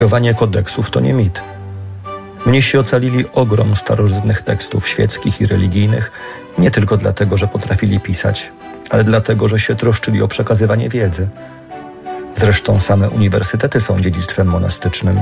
Studiowanie kodeksów to nie mit. Mnisi ocalili ogrom starożytnych tekstów świeckich i religijnych nie tylko dlatego, że potrafili pisać, ale dlatego, że się troszczyli o przekazywanie wiedzy. Zresztą same uniwersytety są dziedzictwem monastycznym.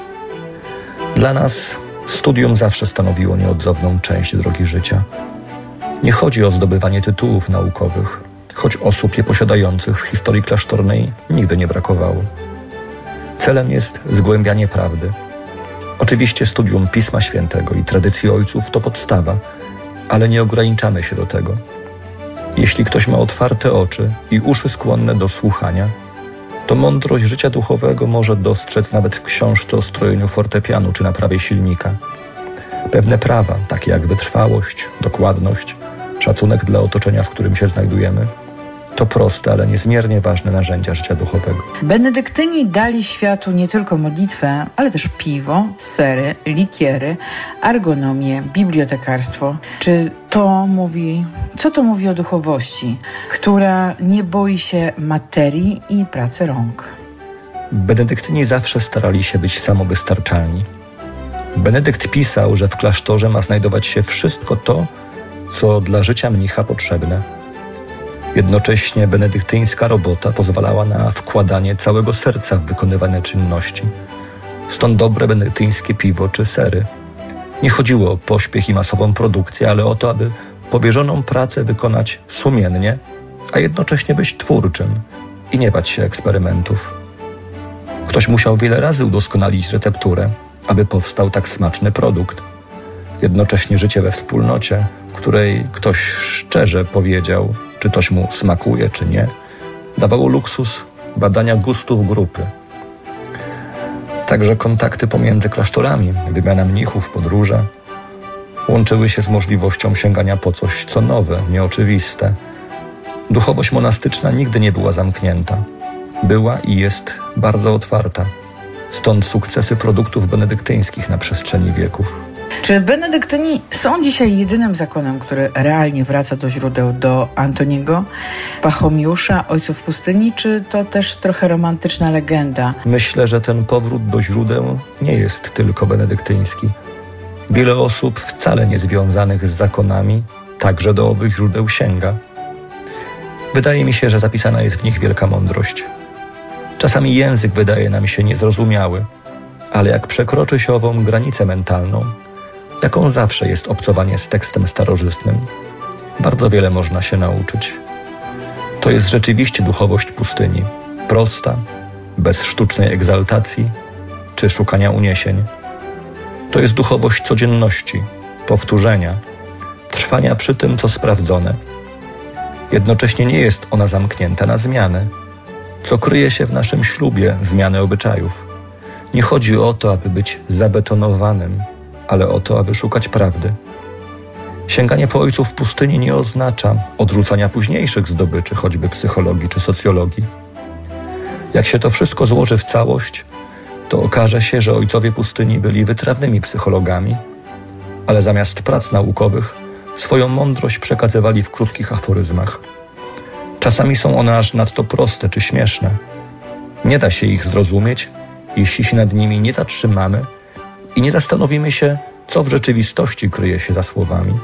Dla nas studium zawsze stanowiło nieodzowną część drogi życia. Nie chodzi o zdobywanie tytułów naukowych, choć osób je posiadających w historii klasztornej nigdy nie brakowało. Celem jest zgłębianie prawdy. Oczywiście studium Pisma Świętego i tradycji ojców to podstawa, ale nie ograniczamy się do tego. Jeśli ktoś ma otwarte oczy i uszy skłonne do słuchania, to mądrość życia duchowego może dostrzec nawet w książce o strojeniu fortepianu czy naprawie silnika. Pewne prawa, takie jak wytrwałość, dokładność, szacunek dla otoczenia, w którym się znajdujemy, to proste, ale niezmiernie ważne narzędzia życia duchowego. Benedyktyni dali światu nie tylko modlitwę, ale też piwo, sery, likiery, ergonomię, bibliotekarstwo. Co to mówi o duchowości, która nie boi się materii i pracy rąk? Benedyktyni zawsze starali się być samowystarczalni. Benedykt pisał, że w klasztorze ma znajdować się wszystko to, co dla życia mnicha potrzebne. Jednocześnie benedyktyńska robota pozwalała na wkładanie całego serca w wykonywane czynności. Stąd dobre benedyktyńskie piwo czy sery. Nie chodziło o pośpiech i masową produkcję, ale o to, aby powierzoną pracę wykonać sumiennie, a jednocześnie być twórczym i nie bać się eksperymentów. Ktoś musiał wiele razy udoskonalić recepturę, aby powstał tak smaczny produkt. Jednocześnie życie we wspólnocie, w której ktoś szczerze powiedział, czy coś mu smakuje, czy nie, dawało luksus badania gustów grupy. Także kontakty pomiędzy klasztorami, wymiana mnichów, podróże łączyły się z możliwością sięgania po coś, co nowe, nieoczywiste. Duchowość monastyczna nigdy nie była zamknięta. Była i jest bardzo otwarta. Stąd sukcesy produktów benedyktyńskich na przestrzeni wieków. Czy benedyktyni są dzisiaj jedynym zakonem, który realnie wraca do źródeł, do Antoniego, Pachomiusza, ojców pustyni, czy to też trochę romantyczna legenda? Myślę, że ten powrót do źródeł nie jest tylko benedyktyński. Wiele osób wcale nie związanych z zakonami także do owych źródeł sięga. Wydaje mi się, że zapisana jest w nich wielka mądrość. Czasami język wydaje nam się niezrozumiały, ale jak przekroczy się ową granicę mentalną, jaką zawsze jest obcowanie z tekstem starożytnym, bardzo wiele można się nauczyć. To jest rzeczywiście duchowość pustyni, prosta, bez sztucznej egzaltacji czy szukania uniesień. To jest duchowość codzienności, powtórzenia, trwania przy tym, co sprawdzone. Jednocześnie nie jest ona zamknięta na zmiany, co kryje się w naszym ślubie zmiany obyczajów. Nie chodzi o to, aby być zabetonowanym, ale o to, aby szukać prawdy. Sięganie po ojców w pustyni nie oznacza odrzucania późniejszych zdobyczy, choćby psychologii czy socjologii. Jak się to wszystko złoży w całość, to okaże się, że ojcowie pustyni byli wytrawnymi psychologami, ale zamiast prac naukowych swoją mądrość przekazywali w krótkich aforyzmach. Czasami są one aż nadto proste czy śmieszne. Nie da się ich zrozumieć, jeśli się nad nimi nie zatrzymamy i nie zastanowimy się, co w rzeczywistości kryje się za słowami.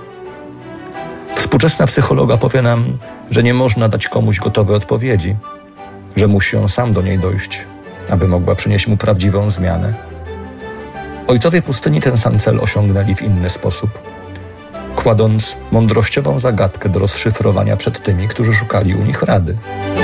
Współczesna psychologa powie nam, że nie można dać komuś gotowej odpowiedzi, że musi on sam do niej dojść, aby mogła przynieść mu prawdziwą zmianę. Ojcowie pustyni ten sam cel osiągnęli w inny sposób, kładąc mądrościową zagadkę do rozszyfrowania przed tymi, którzy szukali u nich rady.